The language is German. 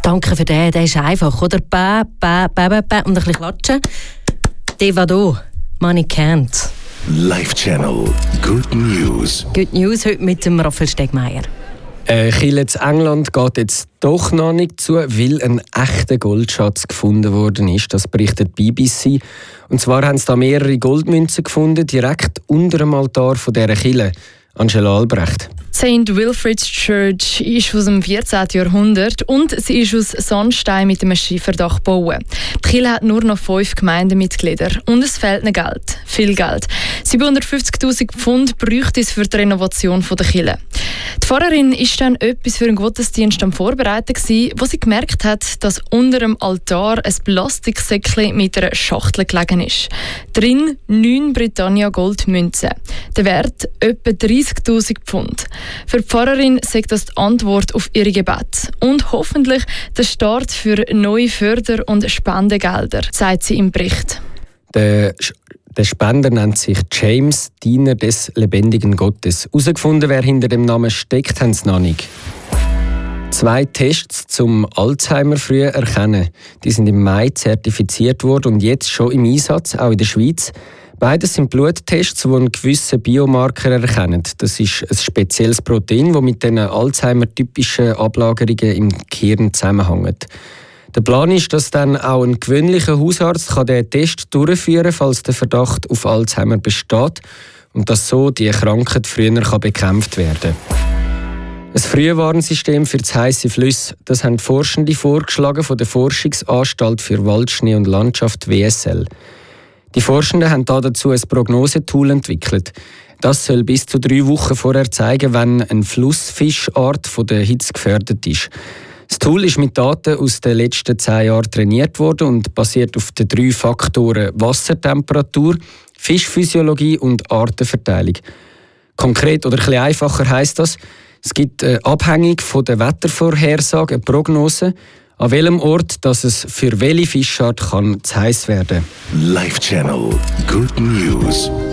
danke für den. Der ist einfach, oder? Und ein bisschen klatschen. Devado, Money Can't. Live Channel. Good News. Good News heute mit dem Raphael Stegmeier. Kille in England geht jetzt doch noch nicht zu, weil ein echter Goldschatz gefunden worden ist. Das berichtet die BBC. Und zwar haben sie da mehrere Goldmünzen gefunden, direkt unter dem Altar von dieser Kille. Angela Albrecht. St. Wilfrid's Church ist aus dem 14. Jahrhundert und sie ist aus Sandstein mit einem Schieferdach gebaut. Die Kirche hat nur noch 5 Gemeindemitglieder und es fehlt ihnen Geld. Viel Geld. 750'000 Pfund bräuchte es für die Renovation der Kirche. Die Pfarrerin war dann etwas für einen Gottesdienst am Vorbereiten, wo sie gemerkt hat, dass unter dem Altar ein Plastiksäckchen mit einer Schachtel gelegen ist. Drin 9 Britannia Goldmünzen. Der Wert etwa 30'000 Pfund. Für die Pfarrerin sagt das die Antwort auf ihre Gebet und hoffentlich der Start für neue Förder- und Spendengelder, sagt sie im Bericht. Der Spender nennt sich James, Diener des lebendigen Gottes. Herausgefunden, wer hinter dem Namen steckt, haben sie noch nicht. 2 Tests zum Alzheimer früh erkennen. Die sind im Mai zertifiziert worden und jetzt schon im Einsatz, auch in der Schweiz. Beides sind Bluttests, die einen gewissen Biomarker erkennen. Das ist ein spezielles Protein, das mit den Alzheimer-typischen Ablagerungen im Gehirn zusammenhängt. Der Plan ist, dass dann auch ein gewöhnlicher Hausarzt diesen Test durchführen kann, falls der Verdacht auf Alzheimer besteht und dass so die Krankheit früher bekämpft werden kann. Ein Frühwarnsystem für das heisse Flüsse, das haben die Forschende vorgeschlagen von der Forschungsanstalt für Waldschnee und Landschaft WSL. Die Forschenden haben dazu ein Prognosetool entwickelt. Das soll bis zu 3 Wochen vorher zeigen, wenn eine Flussfischart von der Hitze gefährdet ist. Das Tool ist mit Daten aus den letzten 10 Jahren trainiert worden und basiert auf den 3 Faktoren Wassertemperatur, Fischphysiologie und Artenverteilung. Konkret oder ein bisschen einfacher heisst das, es gibt abhängig von der Wettervorhersage eine Prognose, an welchem Ort dass es für welche Fischart kann zu heiß werden. Live Channel. Good News.